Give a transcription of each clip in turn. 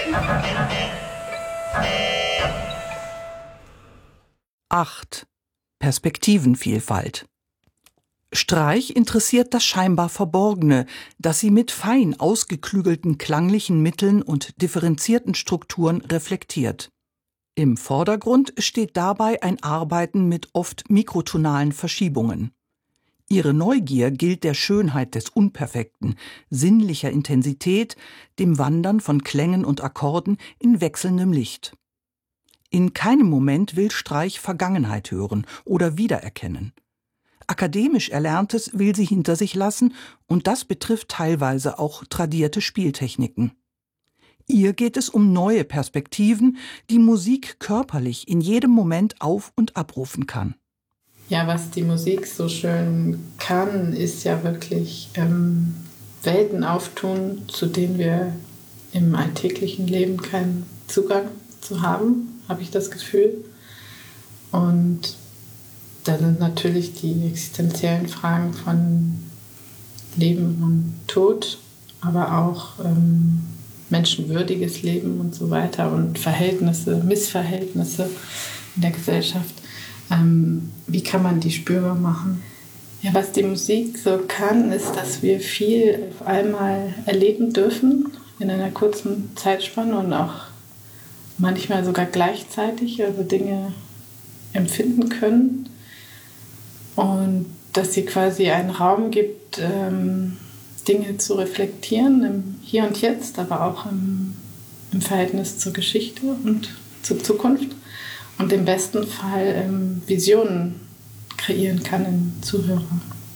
8. Perspektivenvielfalt. Streich interessiert das scheinbar Verborgene, das sie mit fein ausgeklügelten klanglichen Mitteln und differenzierten Strukturen reflektiert. Im Vordergrund steht dabei ein Arbeiten mit oft mikrotonalen Verschiebungen. Ihre Neugier gilt der Schönheit des Unperfekten, sinnlicher Intensität, dem Wandern von Klängen und Akkorden in wechselndem Licht. In keinem Moment will Streich Vergangenheit hören oder wiedererkennen. Akademisch Erlerntes will sie hinter sich lassen, und das betrifft teilweise auch tradierte Spieltechniken. Ihr geht es um neue Perspektiven, die Musik körperlich in jedem Moment auf- und abrufen kann. Ja, was die Musik so schön kann, ist ja wirklich Welten auftun, zu denen wir im alltäglichen Leben keinen Zugang zu haben, habe ich das Gefühl. Und da sind natürlich die existenziellen Fragen von Leben und Tod, aber auch menschenwürdiges Leben und so weiter und Verhältnisse, Missverhältnisse in der Gesellschaft. Wie kann man die spürbar machen? Ja, was die Musik so kann, ist, dass wir viel auf einmal erleben dürfen in einer kurzen Zeitspanne und auch manchmal sogar gleichzeitig, also Dinge empfinden können. Und dass sie quasi einen Raum gibt, Dinge zu reflektieren, im Hier und Jetzt, aber auch im Verhältnis zur Geschichte und zur Zukunft. Und im besten Fall Visionen kreieren kann im Zuhörer.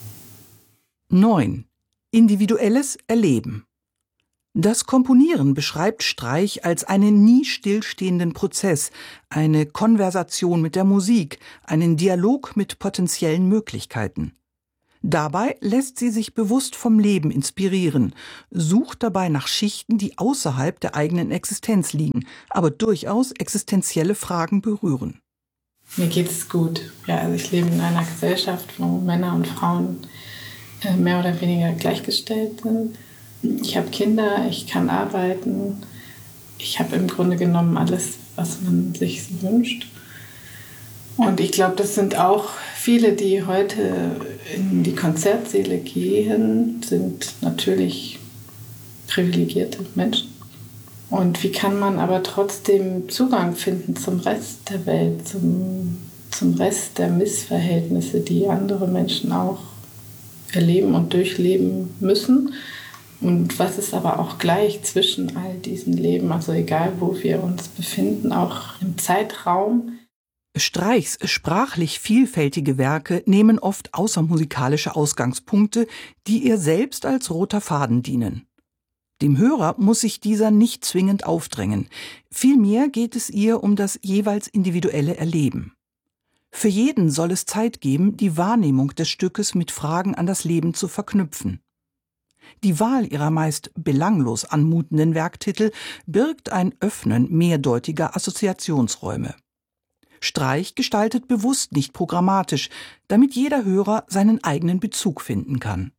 9. Individuelles Erleben. Das Komponieren beschreibt Streich als einen nie stillstehenden Prozess, eine Konversation mit der Musik, einen Dialog mit potenziellen Möglichkeiten. Dabei lässt sie sich bewusst vom Leben inspirieren, sucht dabei nach Schichten, die außerhalb der eigenen Existenz liegen, aber durchaus existenzielle Fragen berühren. Mir geht es gut. Ja, also ich lebe in einer Gesellschaft, wo Männer und Frauen mehr oder weniger gleichgestellt sind. Ich habe Kinder, ich kann arbeiten. Ich habe im Grunde genommen alles, was man sich so wünscht. Und ich glaube, das sind auch viele, die heute in die Konzertsäle gehen, sind natürlich privilegierte Menschen. Und wie kann man aber trotzdem Zugang finden zum Rest der Welt, zum Rest der Missverhältnisse, die andere Menschen auch erleben und durchleben müssen? Und was ist aber auch gleich zwischen all diesen Leben, also egal wo wir uns befinden, auch im Zeitraum? Streichs sprachlich vielfältige Werke nehmen oft außermusikalische Ausgangspunkte, die ihr selbst als roter Faden dienen. Dem Hörer muss sich dieser nicht zwingend aufdrängen. Vielmehr geht es ihr um das jeweils individuelle Erleben. Für jeden soll es Zeit geben, die Wahrnehmung des Stückes mit Fragen an das Leben zu verknüpfen. Die Wahl ihrer meist belanglos anmutenden Werktitel birgt ein Öffnen mehrdeutiger Assoziationsräume. Streich gestaltet bewusst nicht programmatisch, damit jeder Hörer seinen eigenen Bezug finden kann.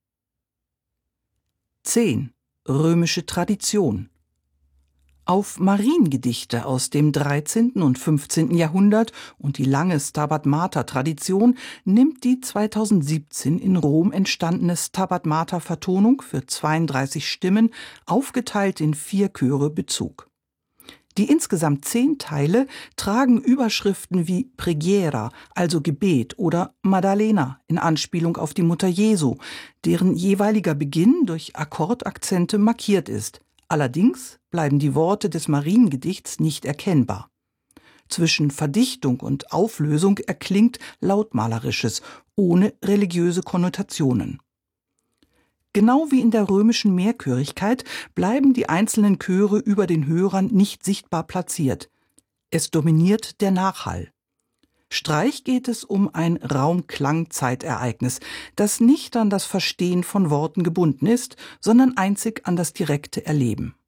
10. Römische Tradition. Auf Mariengedichte aus dem 13. und 15. Jahrhundert und die lange Stabat Mater-Tradition nimmt die 2017 in Rom entstandene Stabat Mater-Vertonung für 32 Stimmen, aufgeteilt in 4 Chöre, Bezug. Die insgesamt 10 Teile tragen Überschriften wie Preghiera, also Gebet, oder Maddalena in Anspielung auf die Mutter Jesu, deren jeweiliger Beginn durch Akkordakzente markiert ist. Allerdings bleiben die Worte des Mariengedichts nicht erkennbar. Zwischen Verdichtung und Auflösung erklingt Lautmalerisches, ohne religiöse Konnotationen. Genau wie in der römischen Mehrchörigkeit bleiben die einzelnen Chöre über den Hörern nicht sichtbar platziert. Es dominiert der Nachhall. Streich geht es um ein Raum-Klang-Zeitereignis, das nicht an das Verstehen von Worten gebunden ist, sondern einzig an das direkte Erleben.